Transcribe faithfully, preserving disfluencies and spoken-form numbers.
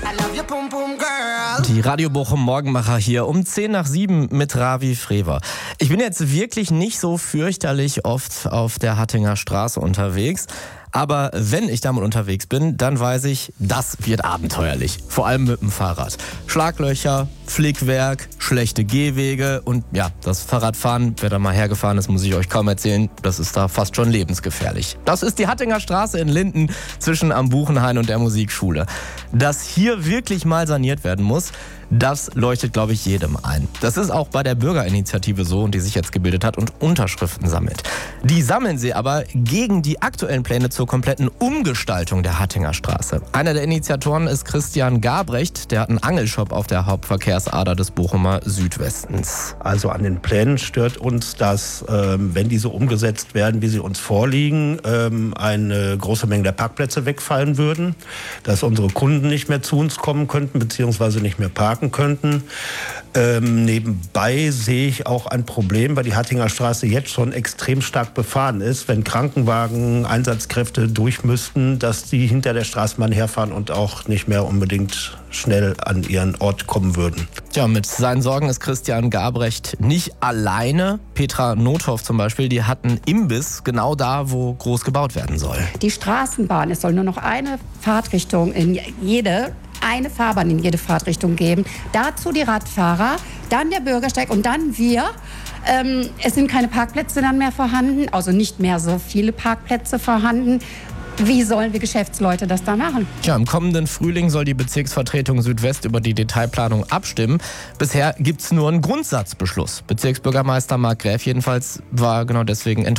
Die Radio Bochum Morgenmacher hier um zehn nach sieben mit Ravi Frewer. Ich bin jetzt wirklich nicht so fürchterlich oft auf der Hattinger Straße unterwegs. Aber wenn ich damit unterwegs bin, dann weiß ich, das wird abenteuerlich. Vor allem mit dem Fahrrad. Schlaglöcher, Flickwerk, schlechte Gehwege und ja, das Fahrradfahren, wer da mal hergefahren ist, muss ich euch kaum erzählen, das ist da fast schon lebensgefährlich. Das ist die Hattinger Straße in Linden zwischen am Buchenhain und der Musikschule. Dass hier wirklich mal saniert werden muss, das leuchtet, glaube ich, jedem ein. Das ist auch bei der Bürgerinitiative so, die sich jetzt gebildet hat und Unterschriften sammelt. Die sammeln sie aber gegen die aktuellen Pläne zur kompletten Umgestaltung der Hattinger Straße. Einer der Initiatoren ist Christian Gabrecht, der hat einen Angelshop auf der Hauptverkehrsader des Bochumer Südwestens. Also an den Plänen stört uns, dass, ähm, wenn diese umgesetzt werden, wie sie uns vorliegen, ähm, eine große Menge der Parkplätze wegfallen würden, dass unsere Kunden nicht mehr zu uns kommen könnten, beziehungsweise nicht mehr parken könnten. Ähm, nebenbei sehe ich auch ein Problem, weil die Hattinger Straße jetzt schon extrem stark befahren ist. Wenn Krankenwagen, Einsatzkräfte durch müssten, dass die hinter der Straßenbahn herfahren und auch nicht mehr unbedingt schnell an ihren Ort kommen würden. Tja, mit seinen Sorgen ist Christian Gabrecht nicht alleine. Petra Nothoff zum Beispiel, die hat einen Imbiss genau da, wo groß gebaut werden soll. Die Straßenbahn, es soll nur noch eine Fahrtrichtung in jede eine Fahrbahn in jede Fahrtrichtung geben. Dazu die Radfahrer, dann der Bürgersteig und dann wir. Ähm, es sind keine Parkplätze dann mehr vorhanden, also nicht mehr so viele Parkplätze vorhanden. Wie sollen wir Geschäftsleute das da machen? Tja, im kommenden Frühling soll die Bezirksvertretung Südwest über die Detailplanung abstimmen. Bisher gibt's nur einen Grundsatzbeschluss. Bezirksbürgermeister Marc Gräf jedenfalls war genau deswegen enttäuscht.